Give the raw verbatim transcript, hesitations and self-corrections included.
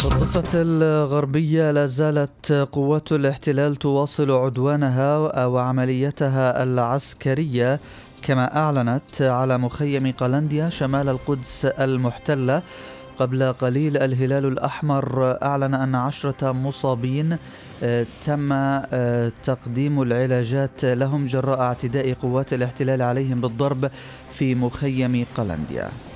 بالضفة الغربية لا زالت قوات الاحتلال تواصل عدوانها وعمليتها العسكرية، كما أعلنت على مخيم قلنديا شمال القدس المحتلة. قبل قليل الهلال الأحمر أعلن أن عشرة مصابين تم تقديم العلاجات لهم جراء اعتداء قوات الاحتلال عليهم بالضرب في مخيم قلنديا.